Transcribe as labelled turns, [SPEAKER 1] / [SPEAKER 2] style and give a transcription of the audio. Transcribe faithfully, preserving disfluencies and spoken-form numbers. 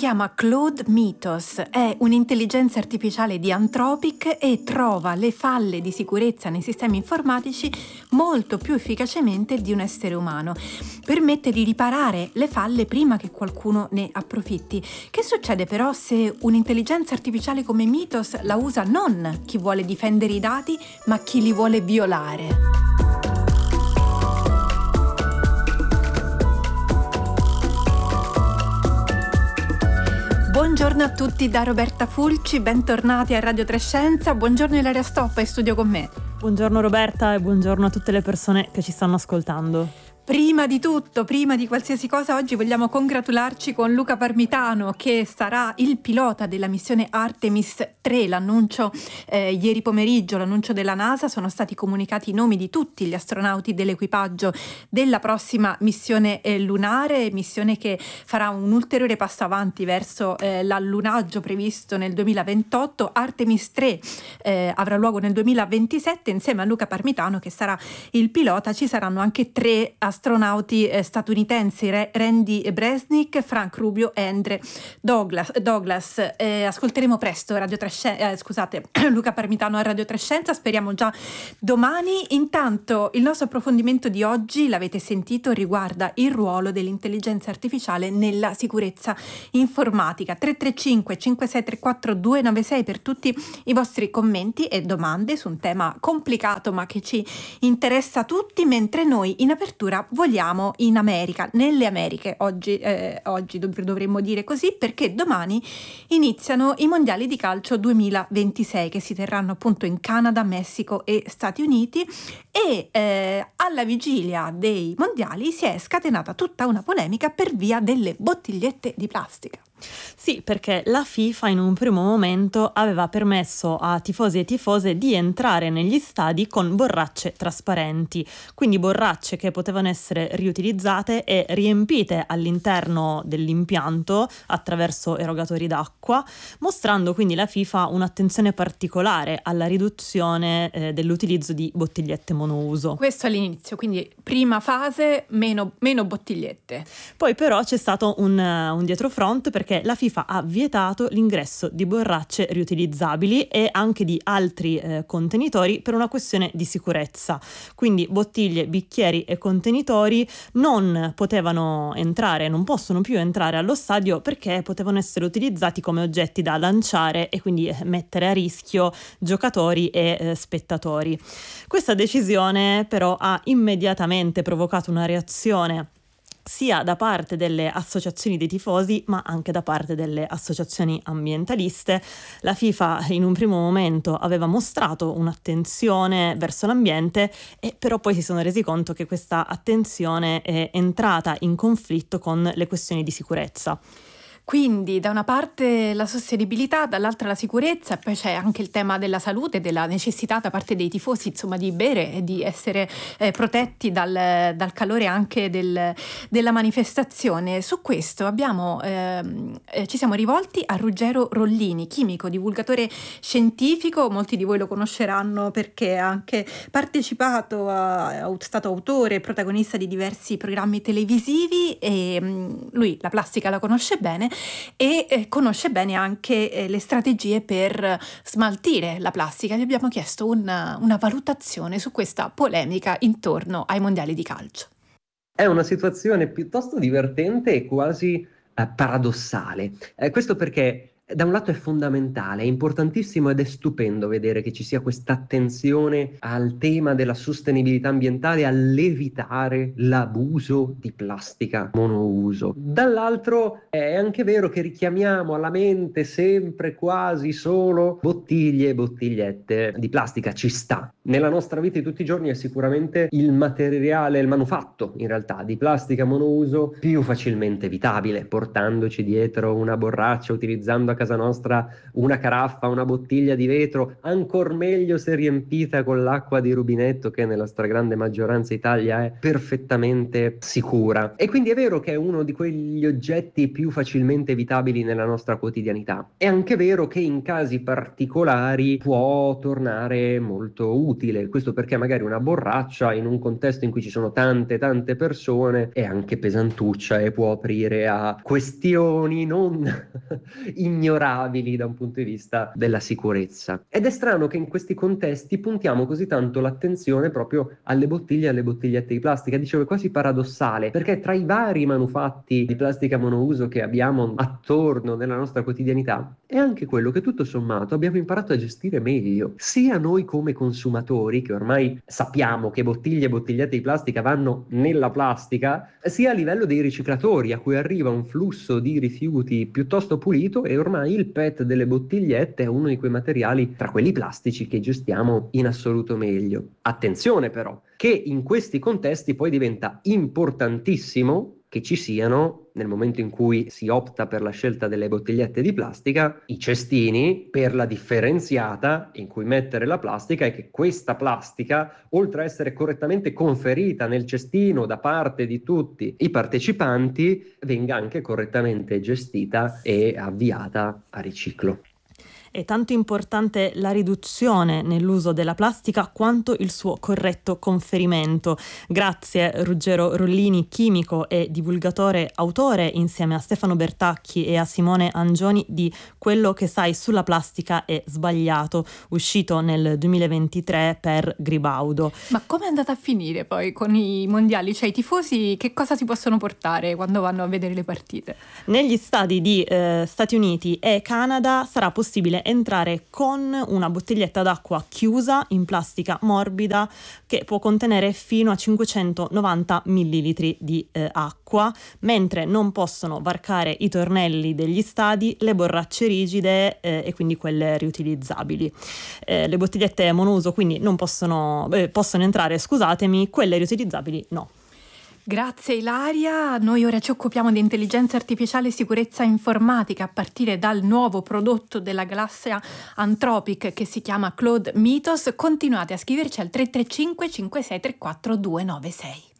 [SPEAKER 1] chiama Claude Mythos, è un'intelligenza artificiale di Anthropic e trova le falle di sicurezza nei sistemi informatici molto più efficacemente di un essere umano. Permette di riparare le falle prima che qualcuno ne approfitti. Che succede però se un'intelligenza artificiale come Mythos la usa non chi vuole difendere i dati, ma chi li vuole violare? Buongiorno a tutti da Roberta Fulci, bentornati a Radio Trescenza. Buongiorno Ilaria Stoppa, in studio con me.
[SPEAKER 2] Buongiorno Roberta e buongiorno a tutte le persone che ci stanno ascoltando.
[SPEAKER 1] Prima di tutto, prima di qualsiasi cosa, oggi vogliamo congratularci con Luca Parmitano, che sarà il pilota della missione Artemis tre. L'annuncio eh, ieri pomeriggio, l'annuncio della NASA, sono stati comunicati i nomi di tutti gli astronauti dell'equipaggio della prossima missione eh, lunare, missione che farà un ulteriore passo avanti verso eh, l'allunaggio previsto nel duemilaventotto. Artemis tre eh, avrà luogo nel duemilaventisette. Insieme a Luca Parmitano, che sarà il pilota, ci saranno anche tre astronauti eh, statunitensi, Re- Randy Bresnik, Frank Rubio e Andre Douglas. Douglas. Eh, ascolteremo presto Radio Trescenza, eh, scusate, Luca Parmitano a Radio Trescenza, speriamo già domani. Intanto il nostro approfondimento di oggi, l'avete sentito, riguarda il ruolo dell'intelligenza artificiale nella sicurezza informatica. tre tre cinque cinque sei tre quattro due nove sei per tutti i vostri commenti e domande su un tema complicato ma che ci interessa tutti, mentre noi in apertura vogliamo in America, nelle Americhe, oggi, eh, oggi dov- dovremmo dire così, perché domani iniziano i mondiali di calcio duemilaventisei che si terranno appunto in Canada, Messico e Stati Uniti, e eh, alla vigilia dei mondiali si è scatenata tutta una polemica per via delle bottigliette di plastica.
[SPEAKER 2] Sì, perché la FIFA in un primo momento aveva permesso a tifosi e tifose di entrare negli stadi con borracce trasparenti, quindi borracce che potevano essere riutilizzate e riempite all'interno dell'impianto attraverso erogatori d'acqua, mostrando quindi la FIFA un'attenzione particolare alla riduzione eh, dell'utilizzo di bottigliette monouso.
[SPEAKER 1] Questo all'inizio, quindi prima fase, meno, meno bottigliette.
[SPEAKER 2] Poi però c'è stato un, un dietrofront, perché la FIFA ha vietato l'ingresso di borracce riutilizzabili e anche di altri eh, contenitori per una questione di sicurezza. Quindi bottiglie, bicchieri e contenitori non potevano entrare, non possono più entrare allo stadio perché potevano essere utilizzati come oggetti da lanciare e quindi eh, mettere a rischio giocatori e eh, spettatori. Questa decisione però ha immediatamente provocato una reazione sia da parte delle associazioni dei tifosi ma anche da parte delle associazioni ambientaliste. La FIFA in un primo momento aveva mostrato un'attenzione verso l'ambiente e però poi si sono resi conto che questa attenzione è entrata in conflitto con le questioni di sicurezza.
[SPEAKER 1] Quindi da una parte la sostenibilità, dall'altra la sicurezza, e poi c'è anche il tema della salute, della necessità da parte dei tifosi insomma di bere e di essere eh, protetti dal, dal calore anche del, della manifestazione. Su questo abbiamo, ehm, eh, ci siamo rivolti a Ruggero Rollini, chimico, divulgatore scientifico. Molti di voi lo conosceranno perché ha anche partecipato, a, è stato autore e protagonista di diversi programmi televisivi e mh, lui la plastica la conosce bene e eh, conosce bene anche eh, le strategie per smaltire la plastica. Gli abbiamo chiesto una, una valutazione su questa polemica intorno ai mondiali di calcio.
[SPEAKER 3] È una situazione piuttosto divertente e quasi eh, paradossale. Eh, questo perché da un lato è fondamentale, è importantissimo ed è stupendo vedere che ci sia questa attenzione al tema della sostenibilità ambientale, all'evitare l'abuso di plastica monouso. Dall'altro è anche vero che richiamiamo alla mente sempre quasi solo bottiglie e bottigliette di plastica. Ci sta. Nella nostra vita di tutti i giorni è sicuramente il materiale, il manufatto in realtà di plastica monouso più facilmente evitabile, portandoci dietro una borraccia, utilizzando a casa nostra una caraffa, una bottiglia di vetro, ancor meglio se riempita con l'acqua di rubinetto, che nella stragrande maggioranza Italia è perfettamente sicura. E quindi è vero che è uno di quegli oggetti più facilmente evitabili nella nostra quotidianità. È anche vero che in casi particolari può tornare molto utile, questo perché magari una borraccia in un contesto in cui ci sono tante tante persone è anche pesantuccia e può aprire a questioni non ignorabili da un punto di vista della sicurezza. Ed è strano che in questi contesti puntiamo così tanto l'attenzione proprio alle bottiglie e alle bottigliette di plastica. Dicevo, è quasi paradossale, perché tra i vari manufatti di plastica monouso che abbiamo attorno nella nostra quotidianità è anche quello che tutto sommato abbiamo imparato a gestire meglio, sia noi come consumatori, che ormai sappiamo che bottiglie e bottigliette di plastica vanno nella plastica, sia a livello dei riciclatori, a cui arriva un flusso di rifiuti piuttosto pulito, e ormai il P E T delle bottigliette è uno di quei materiali tra quelli plastici che gestiamo in assoluto meglio. Attenzione però, che in questi contesti poi diventa importantissimo che ci siano, nel momento in cui si opta per la scelta delle bottigliette di plastica, i cestini per la differenziata in cui mettere la plastica, e che questa plastica, oltre a essere correttamente conferita nel cestino da parte di tutti i partecipanti, venga anche correttamente gestita e avviata a riciclo.
[SPEAKER 2] È tanto importante la riduzione nell'uso della plastica quanto il suo corretto conferimento. Grazie Ruggero Rollini, chimico e divulgatore, autore insieme a Stefano Bertacchi e a Simone Angioni di Quello che sai sulla plastica è sbagliato, uscito nel duemilaventitré per Gribaudo.
[SPEAKER 1] Ma come è andata a finire poi con i mondiali? Cioè i tifosi che cosa si possono portare quando vanno a vedere le partite?
[SPEAKER 2] Negli stadi di eh, Stati Uniti e Canada sarà possibile entrare con una bottiglietta d'acqua chiusa in plastica morbida che può contenere fino a cinquecentonovanta millilitri di eh, acqua, mentre non possono varcare i tornelli degli stadi le borracce rigide eh, e quindi quelle riutilizzabili. Eh, le bottigliette monouso quindi non possono, eh, possono entrare, scusatemi, quelle riutilizzabili no.
[SPEAKER 1] Grazie Ilaria, noi ora ci occupiamo di intelligenza artificiale e sicurezza informatica a partire dal nuovo prodotto della galassia Anthropic che si chiama Claude Mythos. Continuate a scriverci al tre tre cinque cinque sei tre quattro due nove sei.